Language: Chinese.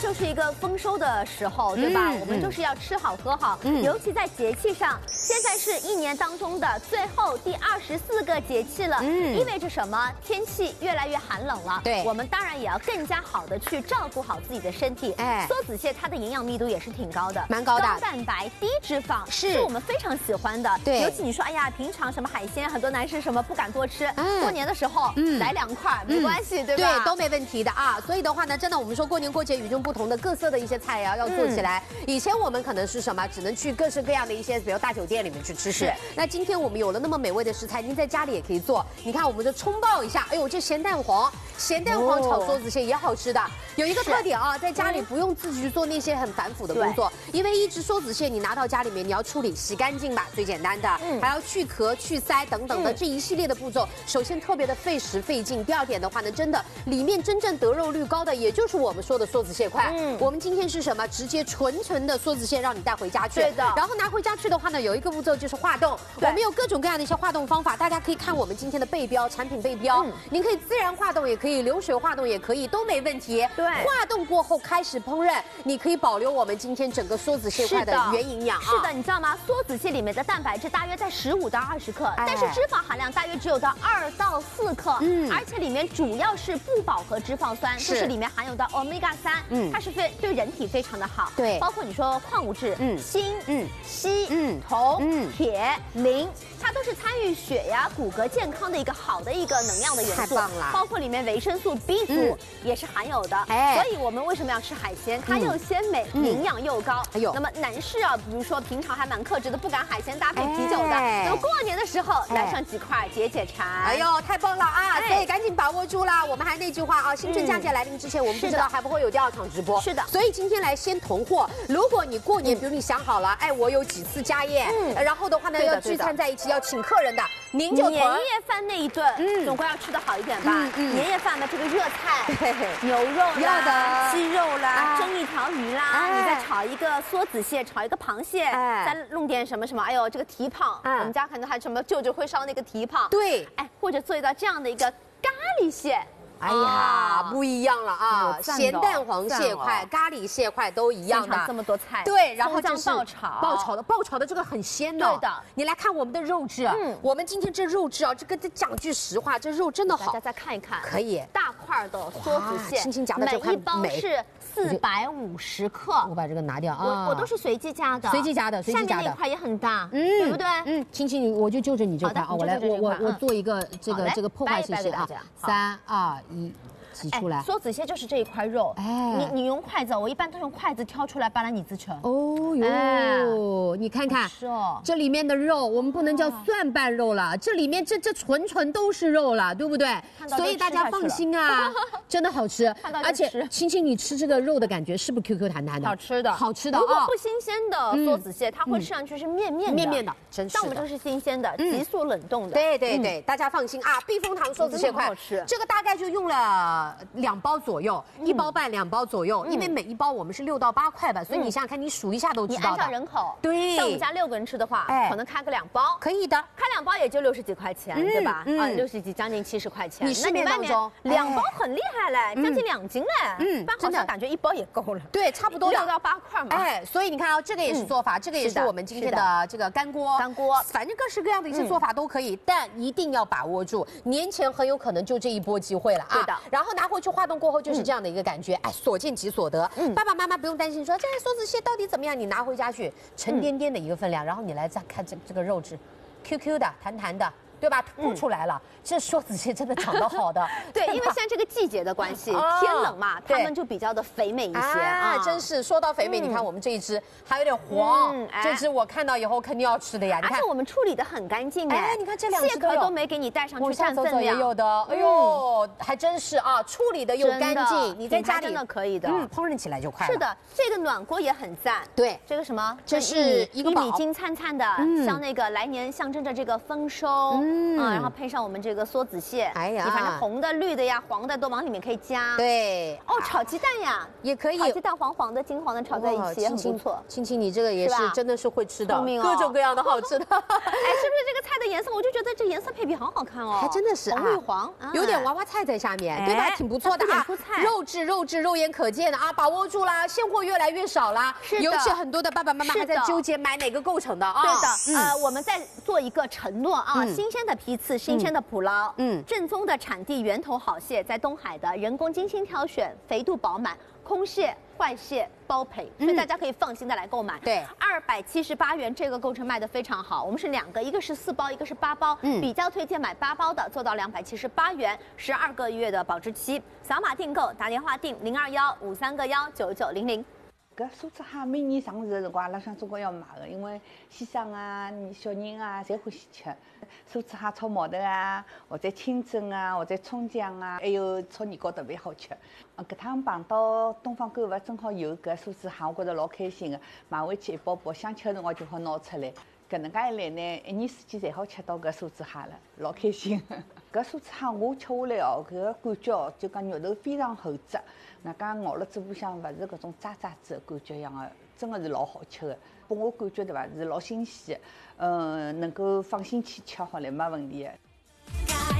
就是一个丰收的时候，对吧？我们就是要吃好喝好，尤其在节气上，现在是一年当中的最后第24个节气了，意味着什么？天气越来越寒冷了， 对， 我们当然也要更加好的去照顾好自己的身体。梭子蟹它的营养密度也是挺高的， 蛮高的， 高蛋白、低脂肪是我们非常喜欢的。 对， 尤其你说，哎呀，平常什么海鲜，很多男士什么不敢多吃，过年的时候来2块没关系，对吧？ 对，都没问题的啊。所以的话呢，真的我们说过年过节与众不同的各色的一些菜呀，要做起来。以前我们可能是什么，只能去各式各样的一些，比如大酒店里面去吃食。那今天我们有了那么美味的食材，您在家里也可以做。你看，我们就冲爆一下，哎呦，这咸蛋黄炒梭子蟹也好吃的。有一个特点啊，在家里不用自己去做那些很繁复的工作，因为一只梭子蟹你拿到家里面，你要处理洗干净吧，最简单的，还要去壳、去鳃等等的这一系列的步骤。首先特别的费时费劲，第二点的话呢，真的里面真正得肉率高的，也就是我们说的梭子蟹块。我们今天是什么？直接纯的梭子蟹让你带回家去。 对的。 然后拿回家去的话呢，有一个步骤就是化冻。我们有各种各样的一些化冻方法，大家可以看我们今天的备标，产品备标。您可以自然化冻，也可以流水化冻，也可以，都没问题。对。化冻过后开始烹饪，你可以保留我们今天整个梭子蟹块的原营养啊。 是的，你知道吗？梭子蟹里面的蛋白质大约在15到20克，但是脂肪含量大约只有到2到4克。而且里面主要是不饱和脂肪酸，就是里面含有的 omega-3，它是对人体非常的好。对，包括你说矿物质，锌、硒、铜、铁、磷，它都是参与血呀、骨骼健康的一个好的一个能量的元素。太棒了！包括里面维生素 B 族也是含有的。所以我们为什么要吃海鲜？它又鲜美，营养又高。那么男士啊，比如说平常还蛮克制的，不敢海鲜搭配啤酒的，那么过年的时候来上几块解馋。 哎呦，太棒了啊！所以赶紧把握住啦！我们还那句话啊，新春佳节来临之前，我们不知道还不会有第2场直播。是的，所以今天来先囤货。如果你过年，比如你想好了，哎，我有几次家宴，然后的话呢要聚餐在一起，要请客人的，您就年夜饭那一顿，总归要吃得好一点吧。年夜饭嘛，这个热菜，牛肉啦、鸡肉啦，蒸一条鱼啦，你再炒一个梭子蟹，炒一个螃蟹，再弄点什么什么，哎呦，这个蹄膀，我们家可能还什么舅舅会烧那个蹄膀，对，哎，或者做一道这样的一个咖喱蟹。 哎呀，不一样了啊！咸蛋黄蟹块、咖喱蟹块都一样的， 这么多菜。 对，然后就是爆炒的这个很鲜的。对的，你来看我们的肉质，我们今天这肉质啊，这讲句实话，这肉真的好。 大家再看一看， 可以大块的梭子蟹， 轻轻夹的这块每一包是450克。 我把这个拿掉啊， 我都是随机加的， 随机加的。 下面那块也很大，对不对？ 轻轻，我就就着你这块啊，我做一个这个破坏性啊，3、2、1。挤出来， 梭子蟹就是这一块肉。哎，你用筷子，我一般都用筷子挑出来，把它你自成。 哦哟，你看看， 是哦， 这里面的肉，我们不能叫蒜瓣肉了，这里面这纯都是肉了，对不对？所以大家放心啊，真的好吃。而且青青，你吃这个肉的感觉是不是 QQ 弹弹的？ 好吃的， 好吃的。 如果不新鲜的梭子蟹，它会吃上去是面的， 真是。 但我们这个是新鲜的，急速冷冻的。 对，大家放心啊，避风塘梭子蟹块，这个大概就用了2包左右，1包半2包左右，因为每一包我们是6到8块吧，所以你想想看，你数一下都知道的。 你按照人口， 对， 像我们家6个人吃的话，可能开个2包， 可以的， 开2包也就60几块钱，对吧？60几，将近70块钱。 你市面当中 2包很厉害嘞，将近2斤嘞，但好像感觉1包也够了。 对，差不多 6到8块嘛。 哎，所以你看啊，这个也是做法，这个也是我们今天的这个干锅，反正各式各样的一些做法都可以，但一定要把握住，年前很有可能就这一波机会了啊。对的，然后拿回去化冻过后就是这样的一个感觉，哎，所见即所得。爸爸妈妈不用担心说这梭子蟹到底怎么样，你拿回家去沉甸甸的一个分量，然后你来再看这个肉质 ，QQ 的、弹弹的。对吧？凸出来了，这梭子蟹真的长得好的。 对，因为现在这个季节的关系，天冷嘛，它们就比较的肥美一些啊。 真是说到肥美，你看我们这一只还有点黄，这只我看到以后肯定要吃的呀。 而且我们处理的很干净哎，你看这2只蟹壳都没给你带上去占分量， 也有的。哎呦，还真是啊，处理的又干净，你在家里真的可以的， 烹饪起来就快了。 是的，这个暖锅也很赞。 对， 这个什么？ 这是一个玉米金灿灿的，像那个来年象征着这个丰收。 然后配上我们这个梭子蟹， 哎呀你反正红的、绿的呀、黄的都往里面可以加。 对， 哦，炒鸡蛋呀， 也可以， 炒鸡蛋黄黄的、金黄的炒在一起也很不错。 青青，你这个也是真的是会吃的，各种各样的好吃的。 哎，是不是这个菜的颜色？我就觉得这颜色配比好好看哦， 还真的是红绿黄， 有点娃娃菜在下面，对吧？挺不错的啊。肉质肉眼可见的啊，把握住啦，现货越来越少啦。 是的， 尤其很多的爸爸妈妈还在纠结买哪个构成的啊。 对的，我们在做一个承诺啊，新鲜的批次，新鲜的捕捞，正宗的产地源头好蟹，在东海的人工精心挑选，肥度饱满，空蟹、坏蟹包赔，所以大家可以放心的来购买。 对 ，278元这个构成卖的非常好，我们是2个，一个是4包，一个是8包，比较推荐买8包的，做到278元，12个月的保质期。扫码订购，打电话订02153个19900。 搿梭子蟹每年上市的辰光，阿拉想总归要买的，因为先生啊、小人啊，侪欢喜吃。梭子蟹炒毛豆啊，或者清蒸啊，或者葱姜啊，还有炒年糕特别好吃。搿趟碰到东方购物正好有搿梭子蟹，我觉着老开心的，买回去一包包，想吃的辰光就好拿出来。搿能介一来呢，一年四季侪好吃到搿梭子蟹了，老开心。搿梭子蟹我吃下来哦，搿个感觉哦，就讲肉头非常厚质，那讲咬了嘴巴向勿是搿种渣渣子的感觉一样的，真的是老好吃的。拨我感觉对伐，是老新鲜的，能够放心去吃好了，没问题的。